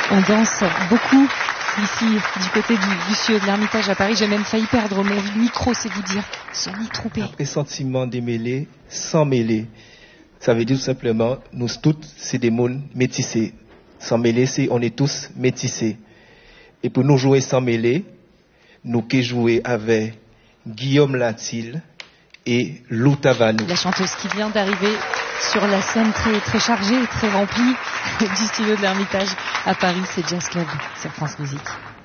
On danse beaucoup ici, du côté du studio de l'Ermitage à Paris. J'ai même failli perdre mon micro, c'est vous dire. Sony Troupé. Après sentiment démêlé, sans mêler. Ça veut dire tout simplement, nous tous, c'est des mondes métissés. Sans mêler, c'est on est tous métissés. Et pour nous jouer sans mêler, nous qui jouer avec Guillaume Latil et Lou Tavanou. La chanteuse qui vient d'arriver sur la scène très chargée et très remplie du studio de l'Ermitage à Paris, c'est Jazz Club sur France Musique.